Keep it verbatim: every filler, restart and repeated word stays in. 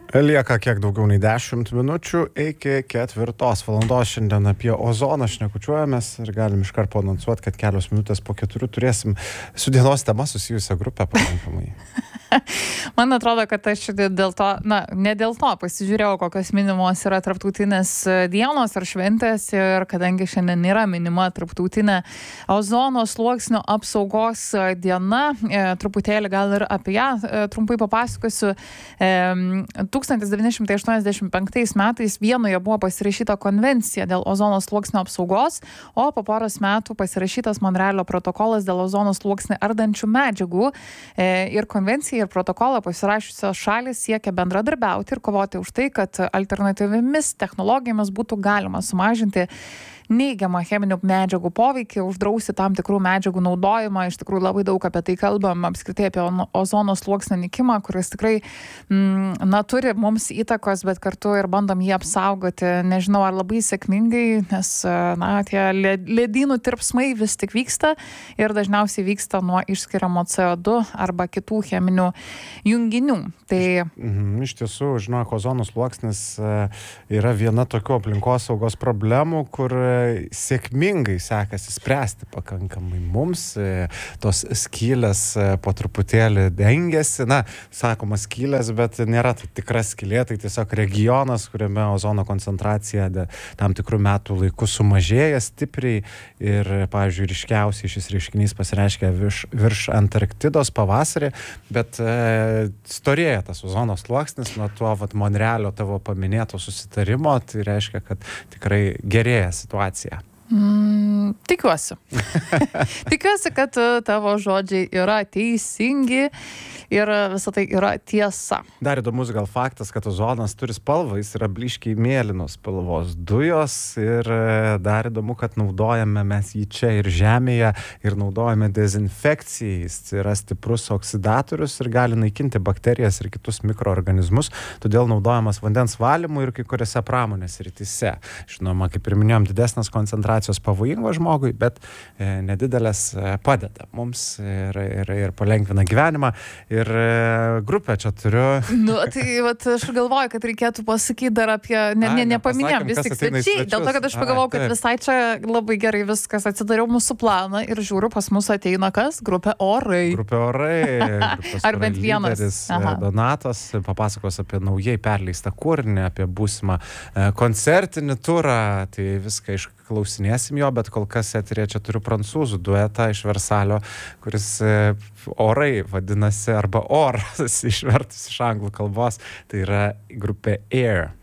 Lieka kiek daugiau nei dešimt minučių iki ketvirtos valandos. Šiandien apie ozoną šnekučiuojamės ir galim iškart paanonsuoti, kad kelios minutės po keturių turėsim su dienos tema susijusią grupę pakankamai. Man atrodo, kad aš dėl to, na, ne dėl to pasižiūrėjau, kokios minimos yra tarptautinės dienos ar šventės, ir kadangi šiandien yra minima tarptautinė ozono sluoksnio apsaugos diena, e, truputėlį gal ir apie ją e, trumpai papasakosiu. E, tūkstantis devyni šimtai aštuoniasdešimt penktais metais Vienoje buvo pasirašyta konvencija dėl ozono sluoksnio apsaugos, o po poros metų pasirašytas Monrealio protokolas dėl ozono sluoksnį ardančių medžiagų. E, ir konvencija ir protokolą pasirašiusios šalys siekia bendradarbiauti ir kovoti už tai, kad alternatyvimis technologijomis būtų galima sumažinti neigiamą cheminių medžiagų poveikį, uždrausti tam tikrų medžiagų naudojimą. Iš tikrųjų labai daug apie tai kalbam, apskritai apie ozono sluoksnio nykimą, kuris tikrai mm, na, turi mums įtakos, bet kartu ir bandom jį apsaugoti. Nežinau, ar labai sėkmingai, nes na, tie ledynų tirpsmai vis tik vyksta ir dažniausiai vyksta nuo išskiriamo C O du arba kitų cheminių junginių. Tai... Mhm, iš tiesų, žinok, ozono sluoksnis yra viena tokių aplinkosaugos problemų, kur sėkmingai sekasi spręsti pakankamai mums. Tos skylės po truputėlį dengiasi. Na, sakoma skylės, bet nėra tai tikra skylė, tai tiesiog regionas, kuriame ozono koncentracija tam tikrų metų laikų sumažėja stipriai. Ir, pavyzdžiui, ryškiausiai šis reiškinys pasireiškia virš, virš Antarktidos pavasarį, bet e, storėja tas ozono sluoksnis nuo tuo vat, Monrealio tavo paminėto susitarimo. Tai reiškia, kad tikrai gerėja situacija. Mm, tikiuosi. Tikiuosi, kad tavo žodžiai yra teisingi ir visą tai yra tiesa. Dar įdomus gal faktas, kad ozonas turi spalvą, jis yra blyškiai mėlynos spalvos dujos ir dar įdomu, kad naudojame mes jį čia ir žemėje ir naudojame dezinfekcijai. Jis yra stiprus oksidatorius ir gali naikinti bakterijas ir kitus mikroorganizmus, todėl naudojamas vandens valymui ir kai kuriuose pramonės srityse. Žinoma, kaip ir minėjom, didesnės koncentracijos pavojingo žmogui, bet e, nedidelės padeda mums ir, ir, ir palengvina gyvenimą. Ir grupę čia turiu. Nu, tai vat, aš galvoju, kad reikėtų pasakyti dar apie, ne, ne, nepaminėjom, vis tik svečiai, dėl to, kad aš pagalvojau, kad visai čia labai gerai viskas, atsidariau mūsų planą ir žiūriu, pas mus ateina kas? Grupė Orai. Grupė Orai. Ar bent vienas. Donatas papasakos apie naujai perleistą kūrinį, apie būsimą koncertinį turą, tai viską išklausinėsim jo, bet kol kas eterėje čia turiu prancūzų duetą iš Versalio, kuris Orai vadinasi, arba Oras išvertus iš anglų kalbos, tai yra grupė Air.